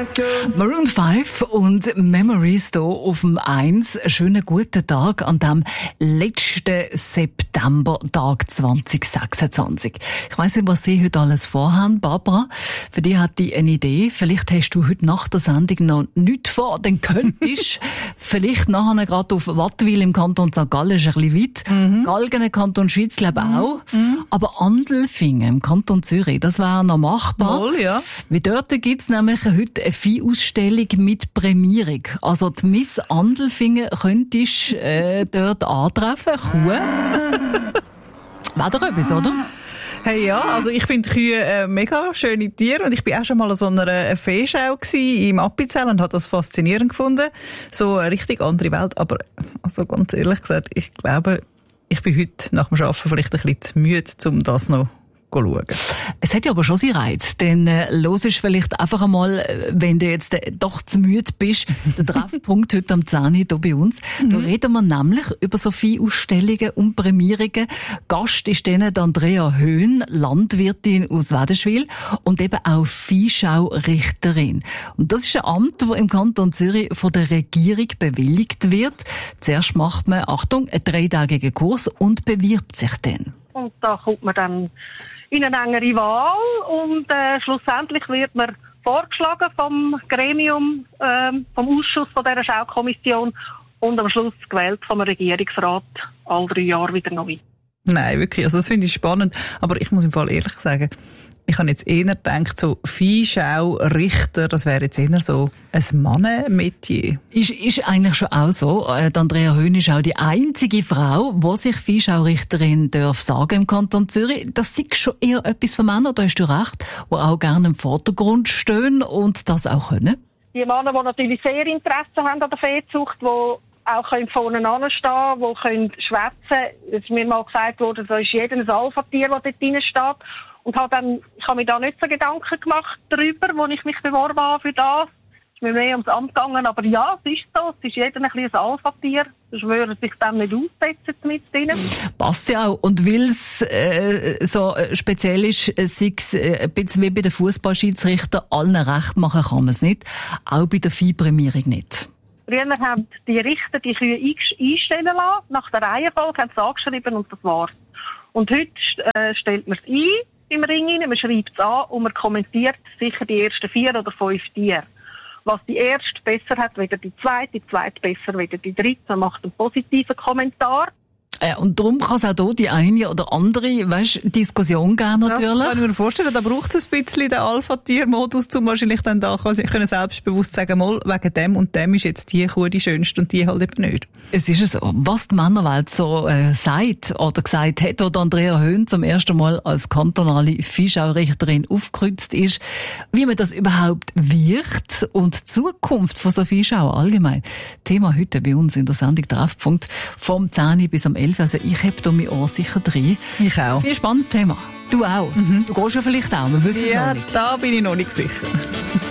Maroon 5 und Memories hier auf dem 1. Schönen guten Tag an dem letzten Septembertag 2026. Ich weiss nicht, was Sie heute alles vorhaben, Barbara. Für dich hat die eine Idee. Vielleicht hast du heute nach der Sendung noch nichts vor. Dann könntest vielleicht nachher gerade auf Wattwil im Kanton St. Gallen, ist ein bisschen weit. Galgen im Kanton Schwyz, glaube ich auch. Aber Andelfingen im Kanton Zürich, das wäre noch machbar. Wohl, ja. Wie dort gibt's nämlich heute eine Viehausstellung mit Prämierung. Also die Miss Andelfingen könntest dort antreffen. Kuh. Wäre doch etwas, oder? Hey, ja, also ich finde Kühe mega schöne Tiere und ich bin auch schon mal an so einer Feeschau gsi im Appenzell und habe das faszinierend gefunden. So eine richtig andere Welt, aber also ganz ehrlich gesagt, ich glaube, ich bin heute nach dem Arbeiten vielleicht ein bisschen zu müde, um das noch schauen. Es hat ja aber schon seinen Reiz, denn los ist vielleicht einfach einmal, wenn du jetzt doch zu müde bist, der Treffpunkt heute am 10 hier bei uns. Da reden wir nämlich über so viele Ausstellungen und Prämierungen. Gast ist dann Andrea Höhn, Landwirtin aus Wädenswil und eben auch Viehschaurichterin. Und das ist ein Amt, das im Kanton Zürich von der Regierung bewilligt wird. Zuerst macht man, Achtung, einen 3-tägigen Kurs und bewirbt sich dann. Und da kommt man dann in eine engere Wahl und schlussendlich wird man vorgeschlagen vom Gremium, vom Ausschuss von dieser Schaukommission und am Schluss gewählt vom Regierungsrat alle 3 Jahre wieder neu. Nein, wirklich, also das finde ich spannend, aber ich muss im Fall ehrlich sagen, ich habe jetzt eher gedacht, so Viehschaurichter, das wäre jetzt eher so ein Mannenmetier. Ist eigentlich schon auch so. Die Andrea Höhn ist auch die einzige Frau, die sich Viehschaurichterin darf sagen im Kanton Zürich. Das ist schon eher etwas für Männer, da hast du recht, die auch gerne im Vordergrund stehen und das auch können. Die Männer, die natürlich sehr Interesse haben an der Viehzucht, die auch vorne anstehen, die können schwätzen. Es ist mir mal gesagt worden, da ist jeder ein Alpha-Tier, das dort drin steht. Und ich habe mir da nicht so Gedanken gemacht darüber, wo ich mich beworben habe für das. Es ist mir mehr ums Amt gegangen, aber ja, es ist so. Es ist jeder ein bisschen ein Alpha-Tier. Sonst würde sich dem nicht aussetzen mit denen. Passt ja auch. Und weil es so speziell ist, sei es ein bisschen wie bei den Fußballschiedsrichtern, allen recht machen kann man es nicht. Auch bei der Viehprämierung nicht. Früher haben die Richter die Kühe einstellen lassen. Nach der Reihenfolge haben sie angeschrieben und das war's. Und heute stellt man es ein im Ring rein, man schreibt es an und man kommentiert sicher die ersten 4 oder 5 Tiere. Was die erste besser hat, weder die zweite besser, weder die dritte. Man macht einen positiven Kommentar. Und darum kann es auch hier die eine oder andere, Diskussion geben natürlich. Das kann ich mir vorstellen, da braucht es ein bisschen den Alpha-Tier-Modus, um wahrscheinlich dann da können selbstbewusst sagen, mal, wegen dem und dem ist jetzt die Kuh die schönste und die halt eben nicht. Es ist so. Was die Männerwelt so sagt oder gesagt hat, wo Andrea Höhn zum ersten Mal als kantonale Viehschaurichterin aufgekreuzt ist, wie man das überhaupt wird und die Zukunft von so Viehschau allgemein. Thema heute bei uns in der Sendung Treffpunkt vom 10 bis am 11. Also ich habe da mein Ohr sicher drin. Ich auch. Viel spannendes Thema. Du auch. Du gehst ja vielleicht auch, wir wissen es noch nicht. Ja, da bin ich noch nicht sicher.